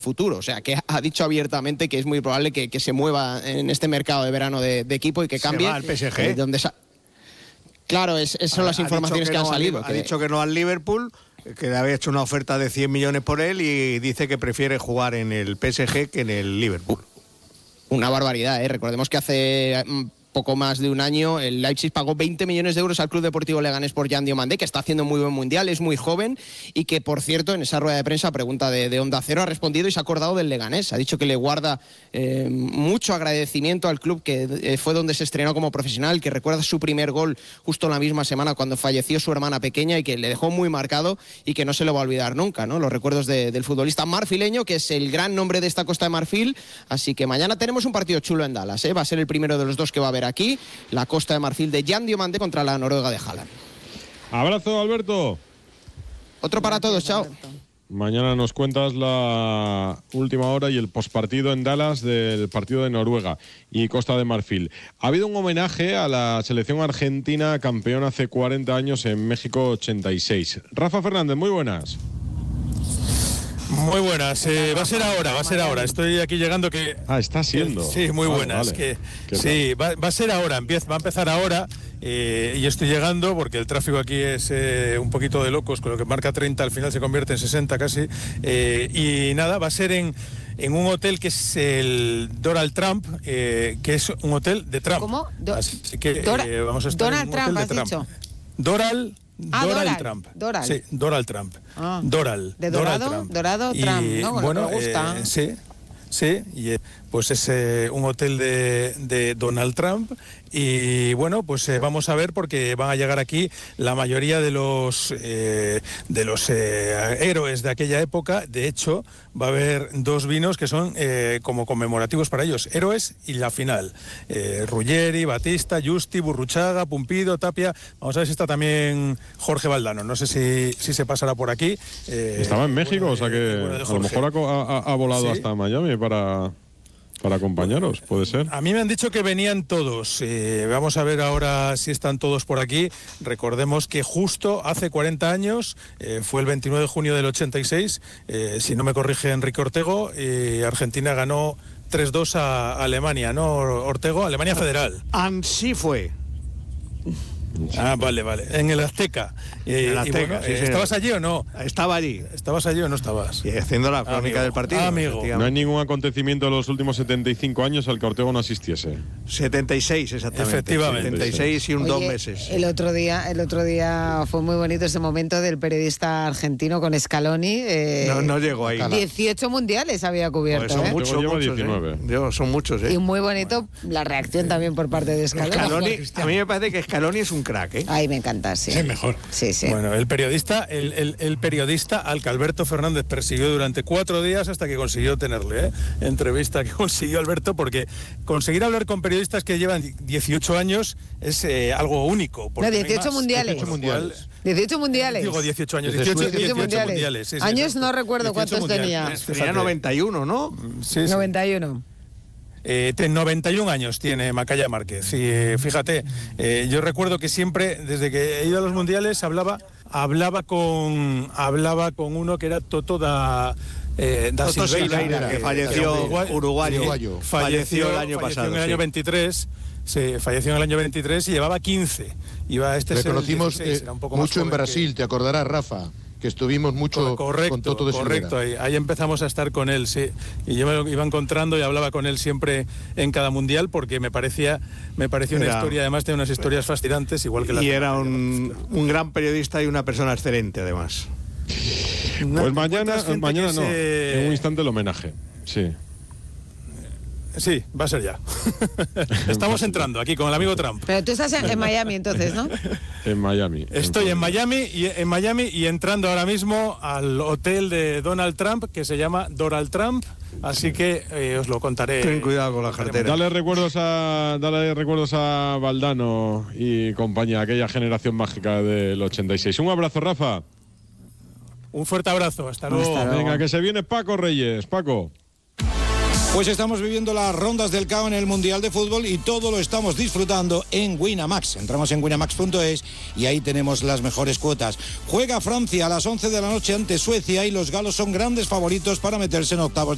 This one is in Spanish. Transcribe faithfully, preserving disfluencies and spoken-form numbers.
futuro, o sea que ha dicho abiertamente que es muy probable que, que se mueva en este mercado de verano de, de equipo y que cambie. Se va al P S G. Eh, donde sa- claro, es, esas son las Ha informaciones dicho que, que han no salido. al- que- Ha dicho que no al Liverpool, que le había hecho una oferta de cien millones por él y dice que prefiere jugar en el P S G que en el Liverpool. Una barbaridad, ¿eh? Recordemos que hace mm, poco más de un año el Leipzig pagó veinte millones de euros al Club Deportivo Leganés por Jan Diomandé, que está haciendo muy buen mundial, es muy joven y que, por cierto, en esa rueda de prensa, pregunta de, de Onda Cero, ha respondido y se ha acordado del Leganés. Ha dicho que le guarda eh, mucho agradecimiento al club, que eh, fue donde se estrenó como profesional, que recuerda su primer gol justo la misma semana cuando falleció su hermana pequeña y que le dejó muy marcado y que no se lo va a olvidar nunca, ¿no? Los recuerdos de, del futbolista marfileño, que es el gran nombre de esta Costa de Marfil. Así que mañana tenemos un partido chulo en Dallas, ¿eh? Va a ser el primero de los dos que va a haber aquí, la Costa de Marfil de Jan Diomandé contra la Noruega de Haaland. Abrazo, Alberto. Otro para todos, chao. Mañana nos cuentas la última hora y el pospartido en Dallas del partido de Noruega y Costa de Marfil. Ha habido un homenaje a la selección argentina campeona hace cuarenta años en México ochenta y seis. Rafa Fernández, muy buenas. Muy buenas, eh, va a ser ahora, va a ser ahora. Estoy aquí llegando que... Ah, está siendo. Que, sí, muy vale, buenas. Vale. Que, Qué sí, va, va a ser ahora, empieza, va a empezar ahora eh, y estoy llegando porque el tráfico aquí es eh, un poquito de locos, con lo que marca treinta, al final se convierte en sesenta casi. Eh, y nada, va a ser en, en un hotel que es el Donald Trump, eh, que es un hotel de Trump. ¿Cómo? Do Así que Dora eh, vamos a estar Donald en un Trump, hotel de has Trump. dicho. Doral... Ah, Doral Doral, Trump. Doral. Sí, Doral Trump. Ah. Doral. De Doral dorado, Trump. dorado Y, Trump, ¿no? Con lo bueno, que me gusta. eh, sí, sí, y eh, pues es eh, un hotel de, de Donald Trump y bueno, pues eh, vamos a ver porque van a llegar aquí la mayoría de los eh, de los eh, héroes de aquella época. De hecho, va a haber dos vinos que son eh, como conmemorativos para ellos, héroes y la final. Eh, Ruggeri, Batista, Justi, Burruchaga, Pumpido, Tapia. Vamos a ver si está también Jorge Valdano. No sé si, si se pasará por aquí. Eh, Estaba en México, bueno, o sea que eh, bueno, de a lo Jorge. mejor ha, ha- ha volado Sí. hasta Miami para, para acompañaros, puede ser. A mí me han dicho que venían todos. Eh, vamos a ver ahora si están todos por aquí. Recordemos que justo hace cuarenta años, eh, fue el veintinueve de junio del ochenta y seis, eh, si no me corrige Enrique Ortego, eh, Argentina ganó tres dos a Alemania, ¿no, Ortego? Alemania Federal. Así fue. Ah, vale, vale. En el Azteca. Eh, En el y Azteca, bueno, sí, eh, señor. ¿estabas allí o no? Estaba allí. ¿Estabas allí o no estabas? Y haciendo la crónica Amigo, del partido. amigo. No hay ningún acontecimiento en los últimos setenta y cinco años al que Ortego no asistiese. setenta y seis exactamente. Efectivamente. setenta y seis y un Oye, dos meses. El otro día, el otro día fue muy bonito ese momento del periodista argentino con Scaloni. eh, No, no llegó ahí. dieciocho mundiales había cubierto. Pues son ¿eh? muchos, lleva muchos, diecinueve. ¿eh? Dios, son muchos, ¿eh? Y muy bonito la reacción también por parte de Scaloni. Scaloni, a mí me parece que Scaloni es un crack, ¿eh? Ay, me encanta, sí. Sí, mejor. Sí, sí. Bueno, el periodista, el, el- el periodista al que Alberto Fernández persiguió durante cuatro días hasta que consiguió tenerle, ¿eh? Entrevista que consiguió Alberto, porque conseguir hablar con periodistas que llevan dieciocho años es eh, algo único. porque No, hay dieciocho más. mundiales. Por lo cual- dieciocho mundiales. Digo dieciocho años, Desde dieciocho, Suecia. dieciocho mundiales. mundiales. sí, sí, Años exacto. no recuerdo dieciocho cuántos tenía. mundiales, Tenía fíjate. noventa y uno, ¿no? Sí, sí. noventa y uno. Eh, ten- noventa y un años tiene Macaya Márquez. Y eh, fíjate, eh, yo recuerdo que siempre, desde que he ido a los mundiales, hablaba, hablaba con, hablaba con uno que era Toto da. Eh, da Toto Silveira, Silveira, que eh, falleció uruguay- uruguayo. Uruguayo. Falleció el año falleció pasado, en el año sí. veintitrés. Sí, falleció en el año veintitrés y llevaba quince. Iba este Le es el conocimos dieciséis, eh, era un poco más mucho en joven Brasil, que- te acordarás, Rafa, que estuvimos mucho Correcto, con Toto de Silveira. correcto. Ahí, ahí empezamos a estar con él, sí. Y yo me lo iba encontrando y hablaba con él siempre en cada mundial porque me parecía, me parecía una Era- historia, además de unas historias fascinantes, igual que la. Y era un, un gran periodista y una persona excelente, además. Pues mañana, encuentras gente mañana que no, se- en un instante el homenaje. Sí. Sí, va a ser ya. Estamos entrando aquí con el amigo Trump. Pero tú estás en, en Miami entonces, ¿no? En Miami. Estoy en Miami y en Miami y entrando ahora mismo al hotel de Donald Trump que se llama Donald Trump, así que eh, os lo contaré. Ten cuidado con la cartera. Dale recuerdos a dale recuerdos a Valdano y compañía, aquella generación mágica del ochenta y seis. Un abrazo, Rafa. Un fuerte abrazo, hasta luego. Hasta luego. Venga, que se viene Paco Reyes. Paco. Pues estamos viviendo las rondas del C A O en el Mundial de Fútbol y todo lo estamos disfrutando en Winamax. Entramos en winamax punto es y ahí tenemos las mejores cuotas. Juega Francia a las once de la noche ante Suecia y los galos son grandes favoritos para meterse en octavos de